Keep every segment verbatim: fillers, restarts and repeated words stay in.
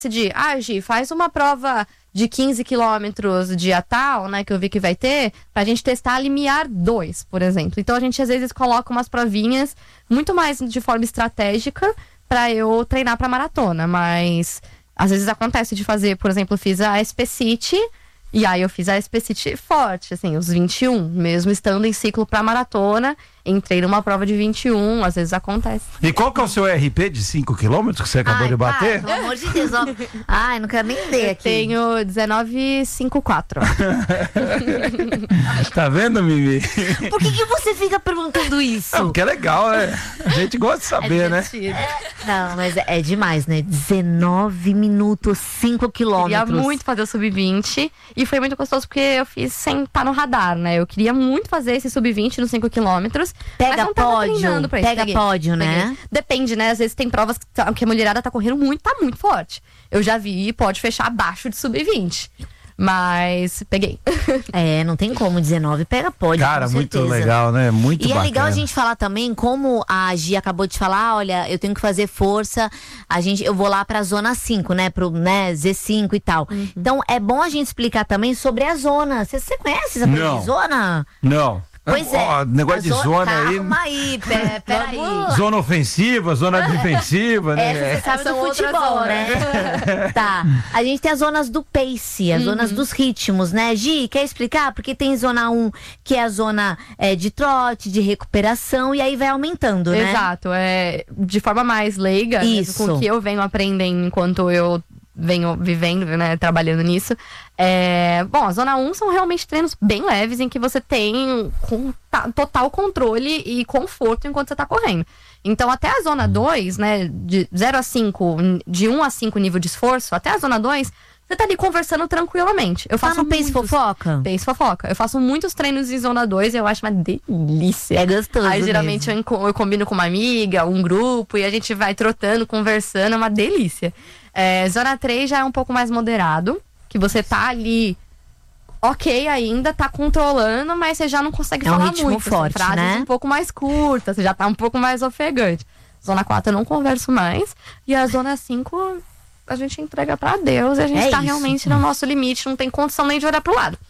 de, ah, Gi, faz uma prova de quinze quilômetros dia tal, né, que eu vi que vai ter, pra gente testar a limiar dois, por exemplo. Então a gente às vezes coloca umas provinhas muito mais de forma estratégica pra eu treinar pra maratona, mas às vezes acontece de fazer, por exemplo, eu fiz a S P City, e aí eu fiz a S P City forte, assim, os vinte e um, mesmo estando em ciclo pra maratona, entrei numa prova de vinte e um, às vezes acontece. E qual que é o seu R P de cinco quilômetros que você acabou Ai, de bater? Para, pelo amor de Deus, ó. Ai, não quero nem ler Eu aqui. tenho dezenove vírgula cinquenta e quatro. Tá vendo, Mimi? Por que, que você fica perguntando isso? É, porque é legal, né? A gente gosta de saber, né? Não, mas é, é demais, né? dezenove minutos, cinco quilômetros. Queria muito fazer o sub vinte e foi muito gostoso porque eu fiz sem estar no radar, né? Eu queria muito fazer esse sub vinte nos cinco quilômetros. Pega mas não tava pódio, treinando pra isso. pega Peguei, pódio, né? peguei. Depende, né? Às vezes tem provas que, tá- que a mulherada tá correndo muito, tá muito forte. Eu já vi, pode fechar abaixo de sub vinte. Mas peguei. É, não tem como, dezenove pega pódio, Cara, com muito certeza. legal, né? Muito E bacana. é legal a gente falar também, como a Gi acabou de falar, olha, eu tenho que fazer força, a gente, eu vou lá pra zona cinco, né, pro né, Z cinco e tal. Uhum. Então, é bom a gente explicar também sobre a zona. Você, você conhece essa coisa Não. de zona? Não. Pois é. Ó, negócio A de zo- zona aí. Calma aí, pé, peraí. Zona ofensiva, zona defensiva, né? Essa você sabe São do outras futebol, zonas. né? Tá. A gente tem as zonas do pace, as zonas dos ritmos, né? Gi, quer explicar? Porque tem zona um, que é a zona é, de trote, de recuperação, e aí vai aumentando, né? Exato. É, de forma mais leiga, né, Isso. com o que eu venho aprendendo enquanto eu venho vivendo, né, trabalhando nisso. É, bom, a zona um são realmente treinos bem leves em que você tem com, ta- total controle e conforto enquanto você tá correndo. Então, até a zona dois, né, de zero a cinco, de um a cinco nível de esforço, até a zona dois, você tá ali conversando tranquilamente. Eu Tá faço no pace muitos- fofoca? Pace fofoca. Eu faço muitos treinos em zona dois e eu acho uma delícia. É gostoso Aí geralmente mesmo. eu, enco- eu combino com uma amiga, um grupo, e a gente vai trotando, conversando, é uma delícia. É, zona três já é um pouco mais moderado, que você tá ali ok ainda, tá controlando, mas você já não consegue É um falar ritmo muito. são forte, frases né? um pouco mais curtas, você já tá um pouco mais ofegante. Zona quatro eu não converso mais, e a zona cinco a gente entrega pra Deus, e a gente É tá isso. realmente no nosso limite, não tem condição nem de olhar pro lado.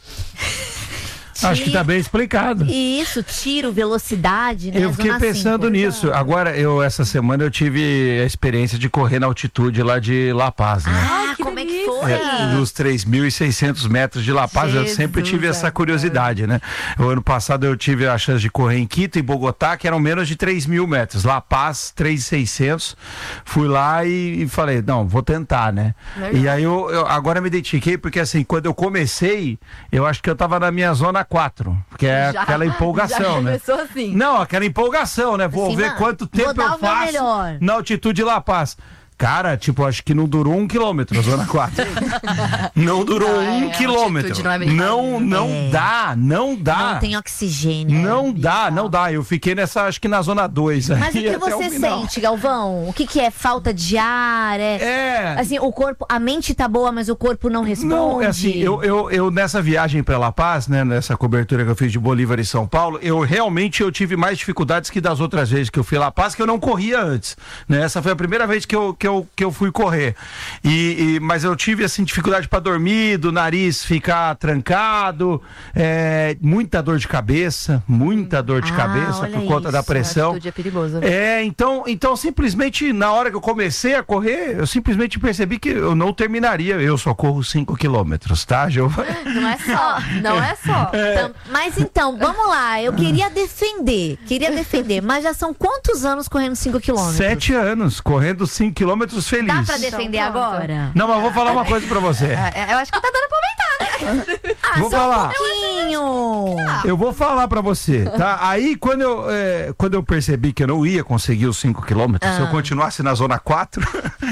Acho que tá bem explicado. Isso, tiro, velocidade, né? Eu fiquei Zona pensando cinco. nisso. Agora, eu essa semana eu tive a experiência de correr na altitude lá de La Paz, né? Ah, que como é que delícia! foi? É, nos três mil e seiscentos metros de La Paz, eu Jesus, sempre tive essa é. curiosidade, né? O ano passado eu tive a chance de correr em Quito e Bogotá, que eram menos de três mil metros. La Paz, três mil e seiscentos. Fui lá e, e falei, não, vou tentar, né? Legal. E aí eu, eu agora me identifiquei, porque assim, quando eu comecei, eu acho que eu tava na minha zona quatro, que é Já- aquela empolgação, já né? começou assim. Não, aquela empolgação, né? Vou Assim, ver mano, quanto vou tempo dar eu o meu faço melhor. na altitude de La Paz. Cara, tipo, acho que não durou um quilômetro a zona quatro. Não durou Não, é, um a quilômetro. altitude não é brincadeira. Não, não É. dá, não dá. Não tem oxigênio. Não É. dá, não dá. Eu fiquei nessa, acho que na zona dois. Mas o aí que até você final. sente, Galvão? O que, que é falta de ar? É, É. assim, o corpo, a mente tá boa, mas o corpo não responde. Não, é assim, eu, eu, eu nessa viagem para La Paz, né, nessa cobertura que eu fiz de Bolívar e São Paulo, eu realmente eu tive mais dificuldades que das outras vezes que eu fui a La Paz, que eu não corria antes, né? Essa foi a primeira vez que eu, que eu, que eu fui correr. E, e- mas eu tive assim dificuldade para dormir, do nariz ficar trancado, é, muita dor de cabeça, muita dor de Ah, cabeça olha por conta da isso, pressão. A altitude é perigoso. É, então, então simplesmente na hora que eu comecei a correr, eu simplesmente percebi que eu não terminaria. Eu só corro cinco quilômetros, tá, Giovana? Não é só, não é só. Então, mas então, vamos lá. Eu queria defender, queria defender, mas já são quantos anos correndo cinco quilômetros? Sete anos, correndo cinco quilômetros feliz. Dá pra defender Então, pronto. agora? Não, mas eu vou falar uma coisa pra você. É, eu acho que tá dando pra aumentar, né? Ah, Vou só falar. um pouquinho. Eu vou falar pra você, tá? Aí, quando eu, é, quando eu percebi que eu não ia conseguir os cinco quilômetros, Ah. se eu continuasse na zona quatro,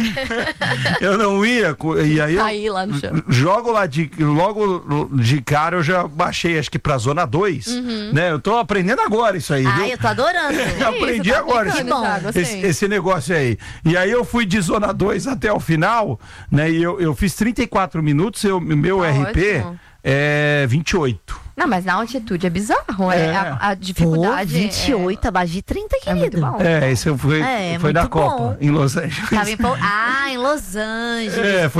eu não ia. co- E aí eu Caí lá no chão. jogo lá de. Logo de cara eu já baixei, acho que pra zona dois, né? Eu tô aprendendo agora isso aí, Ah, viu? eu tô adorando. Eu aprendi tá agora aplicando esse, já, gostei. esse, esse negócio aí. E aí eu fui de zona dois até o final, né? E eu, eu fiz trinta e quatro minutos, eu, meu Tá R P ótimo. é vinte e oito. Não, mas na altitude é bizarro. É. É a, a dificuldade. Pô, vinte e oito, é... abaixo de trinta, querido. É, muito bom. É, esse foi, É, foi na muito Copa, bom. em Los Angeles. Tava em... Ah, em Los Angeles. É,